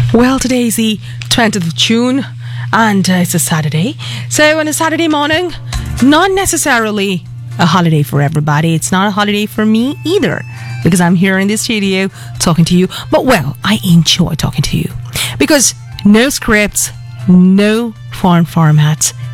Well, today is the 20th of June and it's a Saturday. So on a Saturday morning, not necessarily a holiday for everybody. It's not a holiday for me either because I'm here in the studio talking to you. But well, I enjoy talking to you because no scripts, no foreign formats,